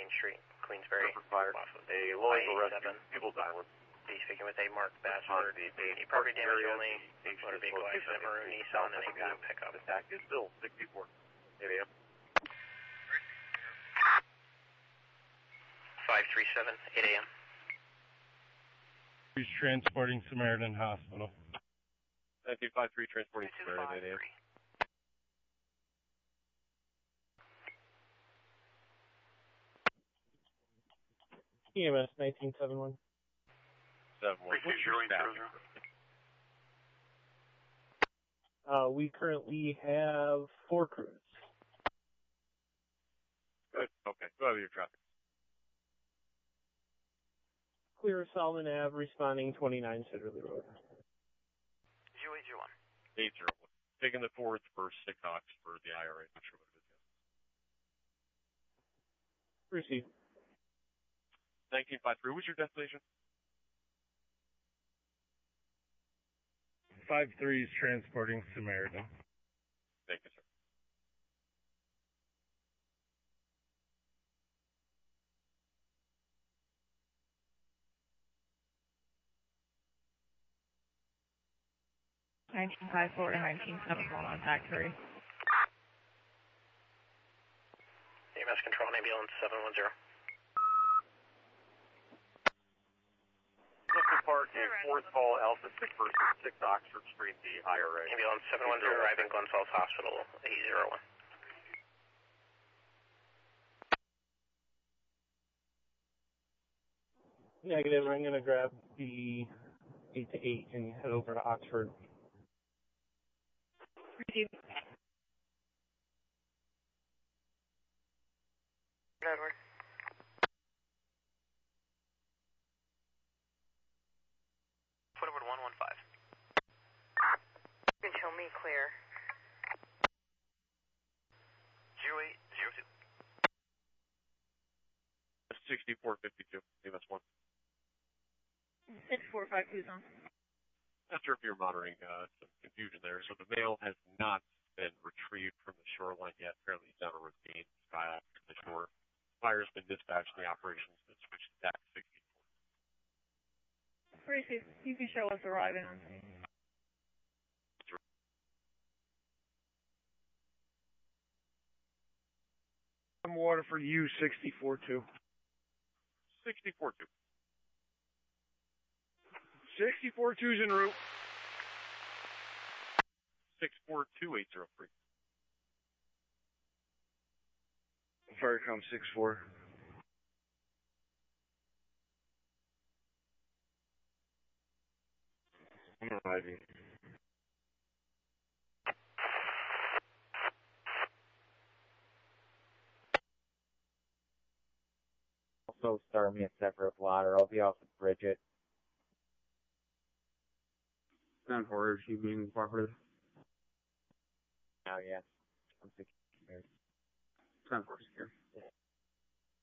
Main Street, Queensbury. Fired. A low angle rescue, People's Island. Be speaking with a Mark Bassford. The property damage only, motor vehicle accident, maroon Nissan, and a blue pickup. Attack is still 64. 8 a.m. 537, 8 a.m. He's transporting Samaritan Hospital. 1953 transporting Samaritan 8 a.m. EMS 1971. 7-1. What's your status? We currently have 4 crews. Good. Okay. Go ahead with your traffic. Clear Solomon Ave, responding 29 Sidderly Road. 0801. 801. Taking the 4th for 6 Ox for the IRA. Not sure what it is yet. Received. 1953. What's your destination? 5-3 is transporting Samaritan. Thank you, sir. (1954) and 1971 on Factory. EMS control, ambulance 710. Clifton Park, a 4th call, Alpha 6 versus 6 Oxford Street, the IRA. Ambulance 710 arriving Glen Falls Hospital, 801. Negative. I'm going to grab the 8-8 and head over to Oxford. Received. Edward. Woodward 115. You can show me clear. 0802. 6452. EMS 1. 6452 on. Not sure if you're monitoring some confusion there. So the male has not been retrieved from the shoreline yet. Apparently he's down a ravine, sky off the shore. Fire's been dispatched and the operation's been switched to TAC 64. Received. You can show us arriving on scene. I'm water for you, 64-2. 64-2. 64-2's en route. 642803. Firecom 6-4. I'm arriving. Also start me a separate blotter. I'll be off with Bridget. 10-4, is she being cooperative? Oh, yes. I'm 10-4 secure.